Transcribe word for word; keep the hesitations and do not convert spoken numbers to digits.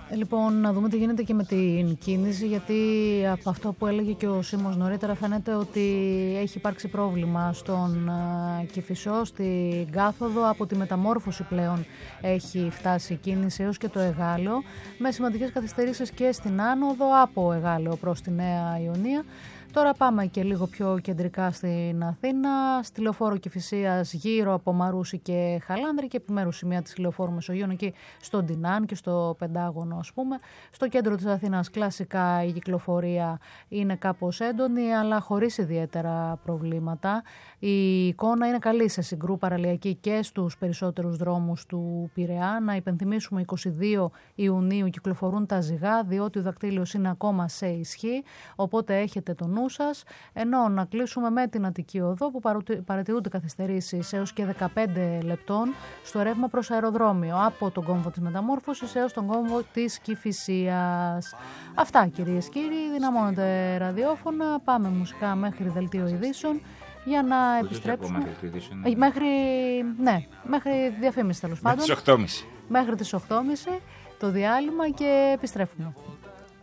Λοιπόν, να δούμε τι γίνεται και με την κίνηση, γιατί από αυτό που έλεγε και ο Σίμος νωρίτερα φαίνεται ότι έχει υπάρξει πρόβλημα στον Κηφισό, στην Κάθοδο. Από τη Μεταμόρφωση πλέον έχει φτάσει η κίνηση έως και το Εγάλεο, με σημαντικές καθυστερήσεις και στην άνοδο από Εγάλεο προς τη Νέα Ιωνία. Τώρα πάμε και λίγο πιο κεντρικά στην Αθήνα, στη Λεωφόρο Κηφισίας γύρω από Μαρούσι και Χαλάνδρη και επιμέρους σημεία της Λεωφόρου Μεσογείων, εκεί στον Τινάν και στο Πεντάγωνο ας πούμε. Στο κέντρο της Αθήνας κλασικά η κυκλοφορία είναι κάπως έντονη, αλλά χωρίς ιδιαίτερα προβλήματα. Η εικόνα είναι καλή σε συγκρού παραλιακή και στους περισσότερους δρόμους του Πειραιά. Να υπενθυμίσουμε, εικοστή δεύτερη Ιουνίου κυκλοφορούν τα ζυγά, διότι ο δακτύλιος είναι ακόμα σε ισχύ, οπότε έχετε το νου σας. Ενώ να κλείσουμε με την Αττική Οδό, που παρατηρούνται καθυστερήσεις έως και δεκαπέντε λεπτών στο ρεύμα προς αεροδρόμιο, από τον κόμβο της Μεταμόρφωσης έως τον κόμβο της Κηφισίας. Αυτά, κυρίες και κύριοι, δυναμώνονται ραδιόφωνα, πάμε μουσικά μέχρι δελτίο ειδήσεων για να Πώς επιστρέψουμε μέχρι, μέχρι, ναι, μέχρι διαφήμιση τέλος πάντων, μέχρι τις οκτώ και μισή μέχρι τις οκτώ και μισή το διάλειμμα και επιστρέφουμε.